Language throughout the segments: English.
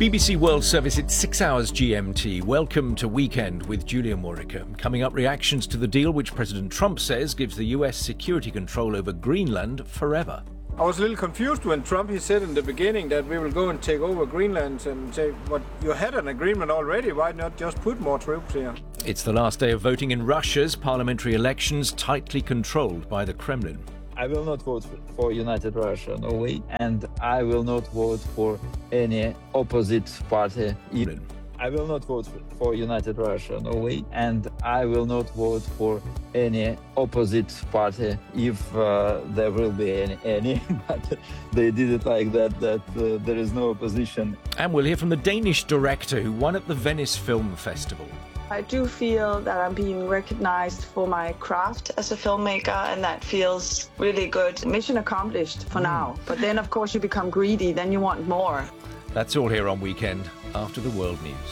BBC World Service, it's 6 hours GMT. Welcome to Weekend with Julia Morica. Coming up, reactions to the deal which President Trump says gives the US security control over Greenland forever. I was a little confused when Trump, he said in the beginning that we will go and take over Greenland and say, "What, you had an agreement already, why not just put more troops here?" It's the last day of voting in Russia's parliamentary elections, tightly controlled by the Kremlin. I will not vote for United Russia, no way. And I will not vote for any opposite party. I will not vote for United Russia, no way. And I will not vote for any opposite party if there will be any. But they did it like that there is no opposition. And we'll hear from the Danish director who won at the Venice Film Festival. I do feel that I'm being recognized for my craft as a filmmaker, and that feels really good. Mission accomplished for now. But then, of course, you become greedy. Then you want more. That's all here on Weekend after the world news.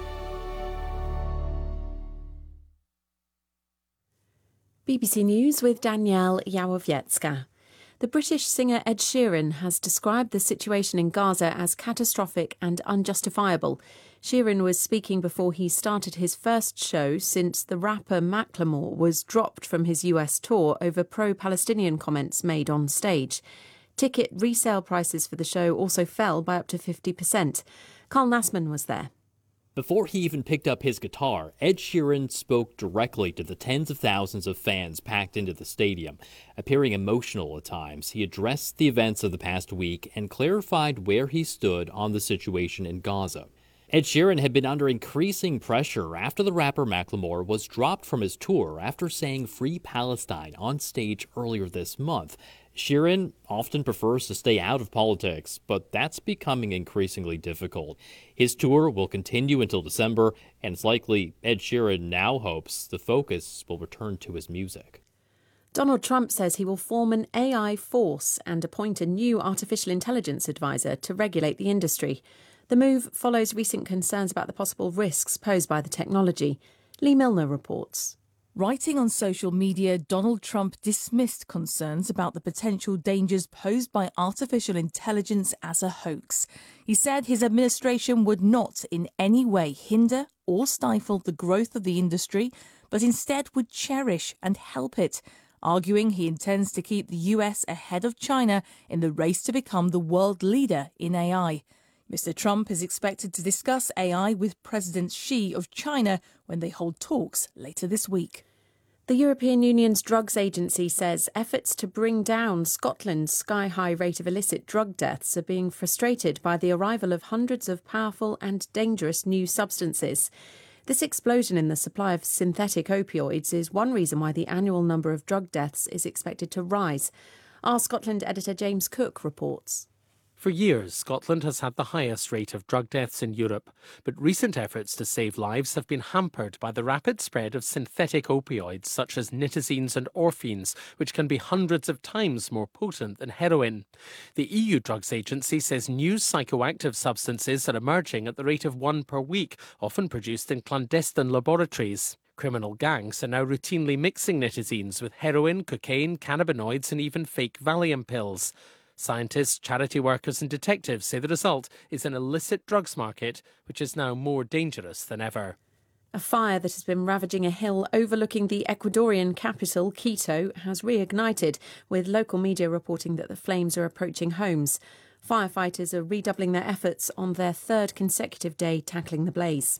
BBC News with Danielle Yawowiecka. The British singer Ed Sheeran has described the situation in Gaza as catastrophic and unjustifiable. Sheeran was speaking before he started his first show since the rapper Macklemore was dropped from his US tour over pro-Palestinian comments made on stage. Ticket resale prices for the show also fell by up to 50%. Carl Nassman was there. Before he even picked up his guitar, Ed Sheeran spoke directly to the tens of thousands of fans packed into the stadium. Appearing emotional at times, he addressed the events of the past week and clarified where he stood on the situation in Gaza. Ed Sheeran had been under increasing pressure after the rapper Macklemore was dropped from his tour after saying Free Palestine on stage earlier this month. Sheeran often prefers to stay out of politics, but that's becoming increasingly difficult. His tour will continue until December, and it's likely Ed Sheeran now hopes the focus will return to his music. Donald Trump says he will form an AI force and appoint a new artificial intelligence advisor to regulate the industry. The move follows recent concerns about the possible risks posed by the technology. Lee Milner reports. Writing on social media, Donald Trump dismissed concerns about the potential dangers posed by artificial intelligence as a hoax. He said his administration would not in any way hinder or stifle the growth of the industry, but instead would cherish and help it, arguing he intends to keep the US ahead of China in the race to become the world leader in AI. Mr. Trump is expected to discuss AI with President Xi of China when they hold talks later this week. The European Union's drugs agency says efforts to bring down Scotland's sky-high rate of illicit drug deaths are being frustrated by the arrival of hundreds of powerful and dangerous new substances. This explosion in the supply of synthetic opioids is one reason why the annual number of drug deaths is expected to rise. Our Scotland editor James Cook reports. For years, Scotland has had the highest rate of drug deaths in Europe, but recent efforts to save lives have been hampered by the rapid spread of synthetic opioids such as nitazines and orphines, which can be hundreds of times more potent than heroin. The EU Drugs Agency says new psychoactive substances are emerging at the rate of one per week, often produced in clandestine laboratories. Criminal gangs are now routinely mixing nitazines with heroin, cocaine, cannabinoids and even fake Valium pills. Scientists, charity workers and detectives say the result is an illicit drugs market, which is now more dangerous than ever. A fire that has been ravaging a hill overlooking the Ecuadorian capital, Quito, has reignited, with local media reporting that the flames are approaching homes. Firefighters are redoubling their efforts on their third consecutive day tackling the blaze.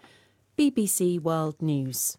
BBC World News.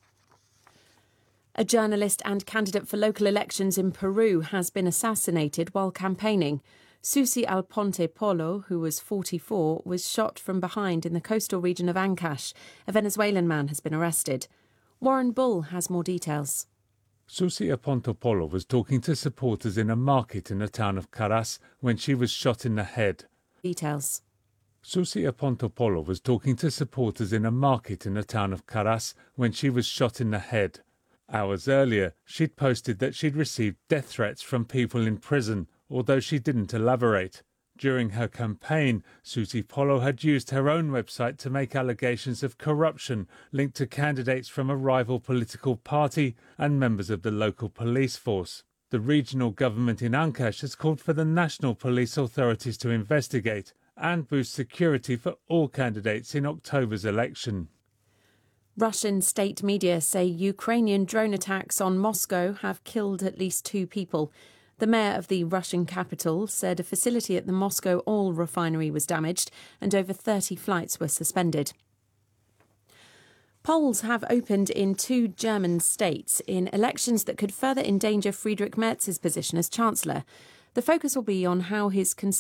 A journalist and candidate for local elections in Peru has been assassinated while campaigning. Susi Alponte Polo, who was 44, was shot from behind in the coastal region of Ancash. A Venezuelan man has been arrested. Warren Bull has more details. Susi Alponte Polo was talking to supporters in a market in the town of Caras when she was shot in the head. Details. Susi Alponte Polo was talking to supporters in a market in the town of Caras when she was shot in the head. Hours earlier, she'd posted that she'd received death threats from people in prison, although she didn't elaborate. During her campaign, Susi Polo had used her own website to make allegations of corruption linked to candidates from a rival political party and members of the local police force. The regional government in Ancash has called for the national police authorities to investigate and boost security for all candidates in October's election. Russian state media say Ukrainian drone attacks on Moscow have killed at least 2 people. The mayor of the Russian capital said a facility at the Moscow oil refinery was damaged and over 30 flights were suspended. Polls have opened in 2 German states in elections that could further endanger Friedrich Merz's position as Chancellor. The focus will be on how his Conservative